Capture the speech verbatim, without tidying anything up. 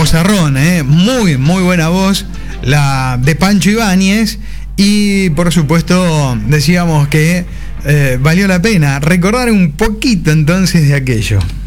vozarrón, ¿eh? Muy, muy buena voz, la de Pancho Ibáñez. Y por supuesto, decíamos que eh, valió la pena recordar un poquito entonces de aquello.